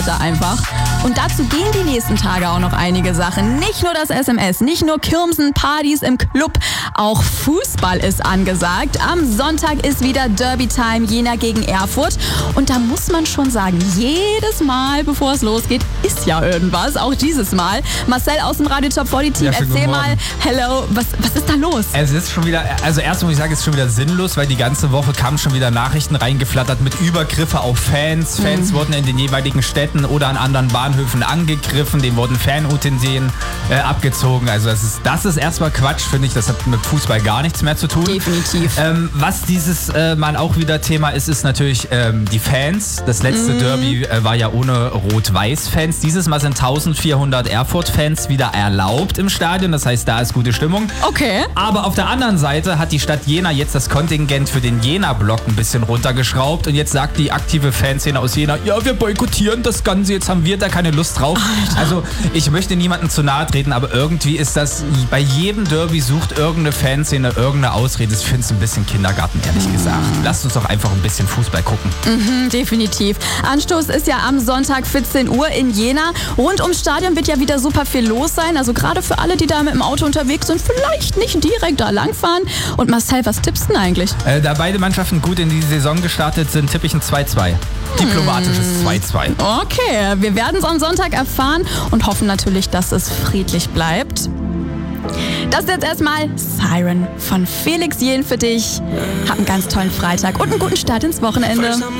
einfach. Und dazu gehen die nächsten Tage auch noch einige Sachen. Nicht nur das SMS, nicht nur Kirmsen, Partys im Club, auch Fußball ist angesagt. Am Sonntag ist wieder Derby-Time, Jena gegen Erfurt. Und da muss man schon sagen, jedes Mal, bevor es losgeht, ist ja irgendwas. Auch dieses Mal. Marcel aus dem Radio Top 40 Team, erzähl mal, hello, was ist da los? Es ist schon wieder, also erst muss ich sagen, es ist schon wieder sinnlos, weil die ganze Woche kamen schon wieder Nachrichten reingeflattert mit Übergriffe auf Fans. Fans wurden in den jeweiligen Städten oder an anderen Bahnhöfen angegriffen, denen wurden Fanutensilien abgezogen. Also das ist erstmal Quatsch, finde ich. Das hat mit Fußball gar nichts mehr zu tun. Definitiv. Was dieses Mal auch wieder Thema ist natürlich die Fans. Das letzte Derby war ja ohne Rot-Weiß-Fans. Dieses Mal sind 1400 Erfurt-Fans wieder erlaubt im Stadion. Das heißt, da ist gute Stimmung. Okay. Aber auf der anderen Seite hat die Stadt Jena jetzt das Kontingent für den Jena-Block ein bisschen runtergeschraubt. Und jetzt sagt die aktive Fanszene aus Jena, ja, wir boykottieren das Ganze, jetzt haben wir da keine Lust drauf. Alter. Also ich möchte niemandem zu nahe treten, aber irgendwie ist das, bei jedem Derby sucht irgendeine Fanszene irgendeine Ausrede. Ich finde es ein bisschen Kindergarten, ehrlich gesagt. Lasst uns doch einfach ein bisschen Fußball gucken. Definitiv. Anstoß ist ja am Sonntag 14 Uhr in Jena. Rund ums Stadion wird ja wieder super viel los sein. Also gerade für alle, die da mit dem Auto unterwegs sind, vielleicht nicht direkt da langfahren. Und Marcel, was tippst du denn eigentlich? Da beide Mannschaften gut in die Saison gestartet sind, tippe ich ein 2-2. Diplomatisches 2-2. Okay, wir werden es am Sonntag erfahren und hoffen natürlich, dass es friedlich bleibt. Das ist jetzt erstmal Siren von Felix Jähn für dich. Hab einen ganz tollen Freitag und einen guten Start ins Wochenende.